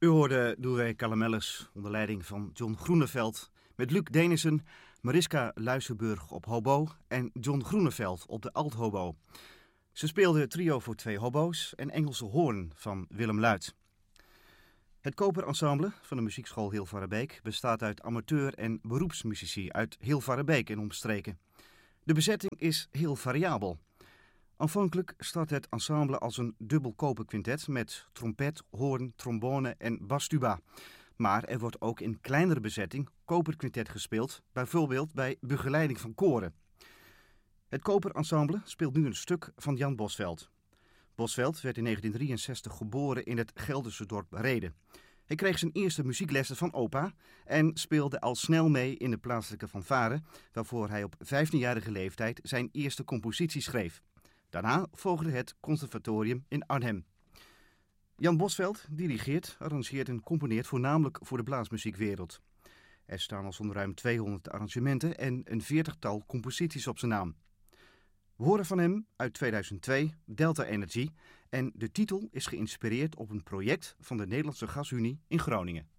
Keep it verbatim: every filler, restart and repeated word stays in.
U hoorde Douwe Calamelles onder leiding van John Groeneveld met Luc Denissen, Mariska Luisenburg op hobo en John Groeneveld op de althobo. Ze speelden trio voor twee hobo's en Engelse hoorn van Willem Luit. Het koperensemble van de muziekschool Hilvarenbeek bestaat uit amateur- en beroepsmuzici uit Hilvarenbeek en omstreken. De bezetting is heel variabel. Aanvankelijk start het ensemble als een dubbel koperquintet met trompet, hoorn, trombone en bastuba. Maar er wordt ook in kleinere bezetting koperquintet gespeeld, bijvoorbeeld bij begeleiding van koren. Het koperensemble speelt nu een stuk van Jan Bosvelt. Bosvelt werd in negentien drieënzestig geboren in het Gelderse dorp Rheden. Hij kreeg zijn eerste muzieklessen van opa en speelde al snel mee in de plaatselijke fanfare, waarvoor hij op vijftienjarige leeftijd zijn eerste compositie schreef. Daarna volgde het conservatorium in Arnhem. Jan Bosvelt dirigeert, arrangeert en componeert voornamelijk voor de blaasmuziekwereld. Er staan al zo'n ruim tweehonderd arrangementen en een veertigtal composities op zijn naam. We horen van hem uit tweeduizend twee Delta Energy en de titel is geïnspireerd op een project van de Nederlandse Gasunie in Groningen.